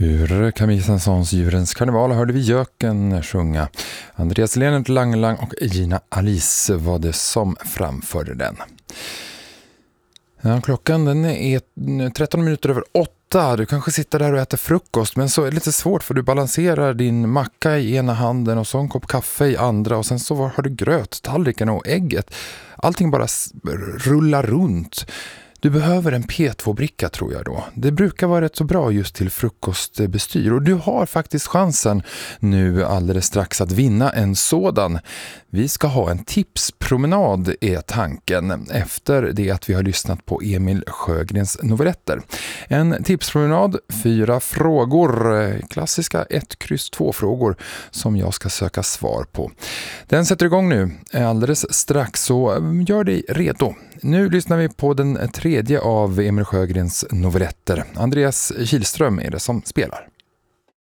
Ur Camille Saint-Saëns Djurens karneval hörde vi Jöken sjunga. Andreas Lehnert Langelang och Gina Alice var det som framförde den. Ja, klockan den är 13 minuter över 8. Du kanske sitter där och äter frukost, men så är det lite svårt för du balanserar din macka i ena handen och så en kopp kaffe i andra och sen så har du gröttallriken och ägget. Allting bara rullar runt. Du behöver en P2-bricka tror jag då. Det brukar vara rätt så bra just till frukostbestyr och du har faktiskt chansen nu alldeles strax att vinna en sådan. Vi ska ha en tipspromenad är tanken efter det att vi har lyssnat på Emil Sjögrens novelletter. En tipspromenad, 4 frågor, klassiska 1-2-frågor som jag ska söka svar på. Den sätter igång nu alldeles strax, så gör dig redo. Nu lyssnar vi på den tredje av Emil Sjögrens novelletter. Andreas Kihlström är det som spelar.